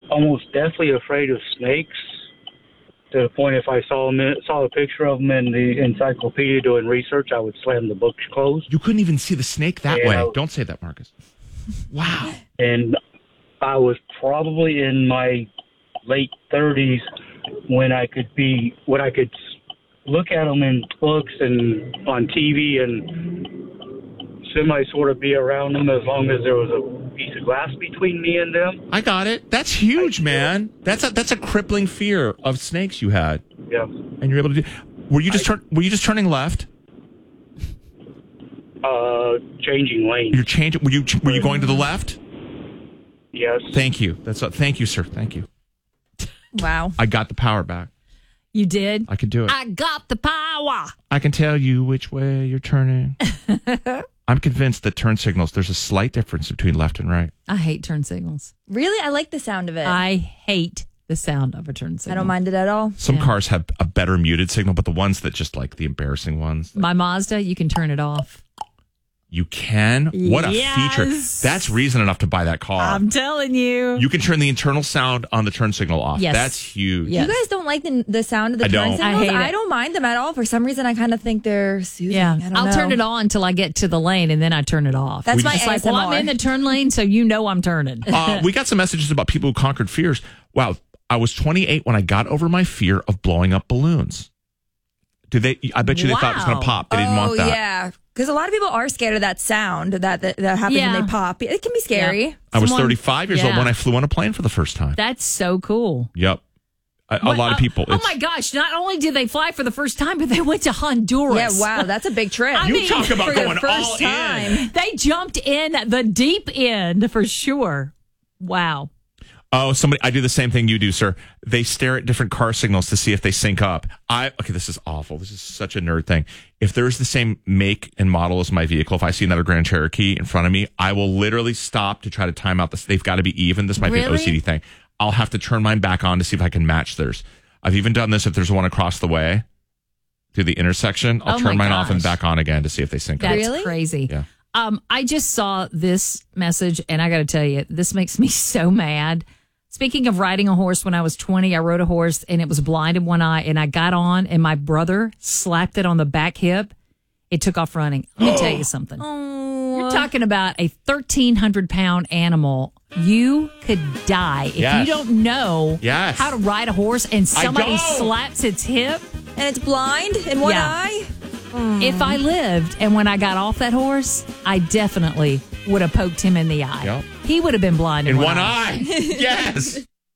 almost deathly afraid of snakes, to the point if I saw a picture of them in the encyclopedia doing research, I would slam the books closed. You couldn't even see the snake that way. Don't say that, Marcus. Wow. And I was probably in my late 30s when I could look at them in books and on TV and semi sort of be around them as long as there was a piece of glass between me and them. I got it. That's huge, man. That's a crippling fear of snakes you had. Yeah. And you're able to do. Were you just turning left? Changing lanes. You're changing. Were you going to the left? Yes. Thank you. Thank you, sir. Thank you. Wow. I got the power back. You did? I could do it. I got the power. I can tell you which way you're turning. I'm convinced that turn signals, there's a slight difference between left and right. I hate turn signals. Really? I like the sound of it. I hate the sound of a turn signal. I don't mind it at all. Some cars have a better muted signal, but the ones that just like the embarrassing ones. My Mazda, you can turn it off. You can? What a feature. That's reason enough to buy that car. I'm telling you. You can turn the internal sound on the turn signal off. Yes. That's huge. Yes. You guys don't like the sound of the turn signals? I hate it. I don't mind them at all. For some reason, I kind of think they're soothing. Yeah. I'll turn it on until I get to the lane, and then I turn it off. That's my ASMR. Well, I'm in the turn lane, so you know I'm turning. We got some messages about people who conquered fears. Wow. I was 28 when I got over my fear of blowing up balloons. I bet you they thought it was going to pop. They didn't want that. Oh, yeah. Because a lot of people are scared of that sound that happens when they pop. It can be scary. Yeah. I was 35 years old when I flew on a plane for the first time. That's so cool. Yep. A lot of people. Oh my gosh. Not only did they fly for the first time, but they went to Honduras. Yeah, wow. That's a big trip. You talk about going all in. They jumped in the deep end for sure. Wow. Oh, I do the same thing you do, sir. They stare at different car signals to see if they sync up. Okay, this is awful. This is such a nerd thing. If there's the same make and model as my vehicle, if I see another Grand Cherokee in front of me, I will literally stop to try to time out this. They've got to be even. This might be an OCD thing. I'll have to turn mine back on to see if I can match theirs. I've even done this if there's one across the way through the intersection. I'll turn mine off and back on again to see if they sync up. That's crazy. Yeah. I just saw this message, and I got to tell you, this makes me so mad. Speaking of riding a horse, when I was 20, I rode a horse and it was blind in one eye, and I got on and my brother slapped it on the back hip. It took off running. Let me tell you something. You're talking about a 1,300-pound animal. You could die if you don't know how to ride a horse and somebody slaps its hip. And it's blind in one eye? If I lived and when I got off that horse, I definitely would have poked him in the eye. Yep. He would have been blind in one eye. Yes.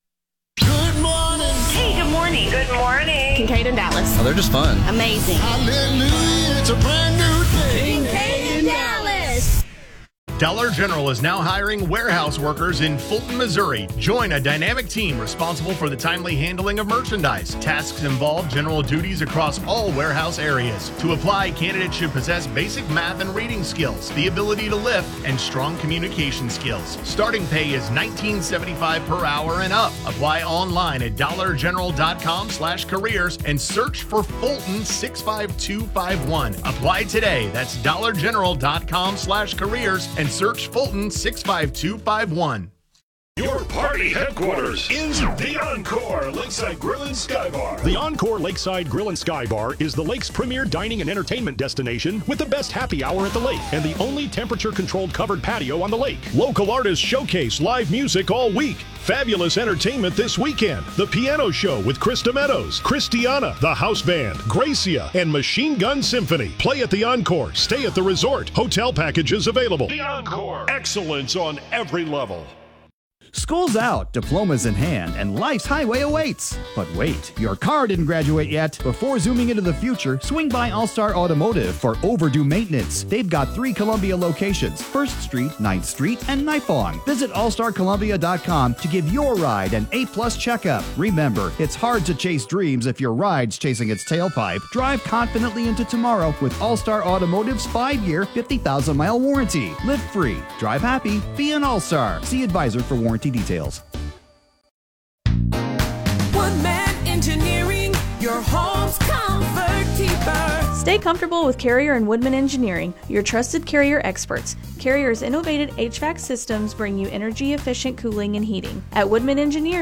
Good morning. Hey, good morning. Good morning. Kincaid and Dallas. Oh, they're just fun. Amazing. Hallelujah. It's a brand new day. Kincaid and Dallas. Dollar General is now hiring warehouse workers in Fulton, Missouri. Join a dynamic team responsible for the timely handling of merchandise. Tasks involve general duties across all warehouse areas. To apply, candidates should possess basic math and reading skills, the ability to lift, and strong communication skills. Starting pay is $19.75 per hour and up. Apply online at dollargeneral.com/careers and search for Fulton 65251. Apply today. That's dollargeneral.com/careers and search Fulton 65251. Your party headquarters is the Encore Lakeside Grill and Sky Bar. The Encore Lakeside Grill and Sky Bar is the lake's premier dining and entertainment destination with the best happy hour at the lake and the only temperature-controlled covered patio on the lake. Local artists showcase live music all week. Fabulous entertainment this weekend. The Piano Show with Krista Meadows, Christiana, the House Band, Gracia, and Machine Gun Symphony. Play at the Encore. Stay at the resort. Hotel packages available. The Encore. Excellence on every level. School's out, diplomas in hand, and life's highway awaits. But wait, your car didn't graduate yet. Before zooming into the future, swing by All-Star Automotive for overdue maintenance. They've got 3 Columbia locations, 1st Street, 9th Street, and Nipong. Visit allstarcolumbia.com to give your ride an A-plus checkup. Remember, it's hard to chase dreams if your ride's chasing its tailpipe. Drive confidently into tomorrow with All-Star Automotive's 5-year, 50,000-mile warranty. Live free, drive happy, be an All-Star. See advisor for warranty details. One Man Engineering, your home's comfort keeper. Stay comfortable with Carrier and Woodman Engineering, your trusted Carrier experts. Carrier's innovative HVAC systems bring you energy-efficient cooling and heating. At Woodman Engineering,